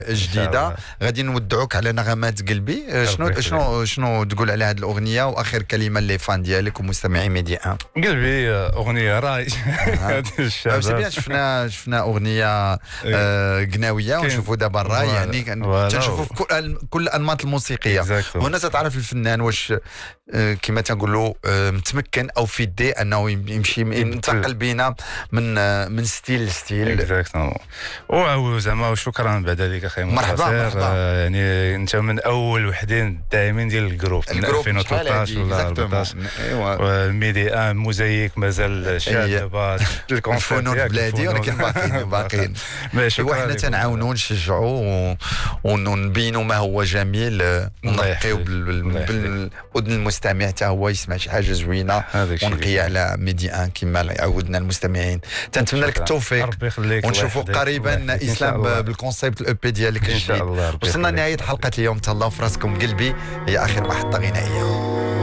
جديده. غادي نودعوك على نغمات قلبي. شنو تقول على هذه الاغنيه واخر كلمه اللي فان ديالك ومستمعي ميديا 1؟ قلبي اغنيه راي. سي بيان شفنا اغنيه قناويه ونشوفوا دابا الراي، يعني تنشوفوا في كل الانماط الموسيقيه. هنا تتعرف الفنان واش كما تنقولوا متمكن او في يديه انه يمشي ينتقل بينا من ستيل لستيل. اكزاكتومون. وزعما شكرا بعد ذلك اخي مرحبا. يعني انت من اول وحدين الداعمين ديال الجروب من 2013 ولا 14. والميديا موزايك مازال شاد دابا الفنون بلادي، ولكن باقيين. وحنا تنعاونوا نشجعوا ونبينوا ما هو جميل، ونقيو بالاذن المستمع حتى هو يسمع شي حاجه زوينه، ونقي على ميديا كما عودنا المستمعين. تنتمنى لك التوفيق، ربي يخليك، ونشوفوا قريبا اسلام بالكونسيبت الاو بي ديالك الجديد. وصلنا لنهايه حلقه اليوم. تهلاو في راسكم. قلبي هي اخر محطه غنائيه.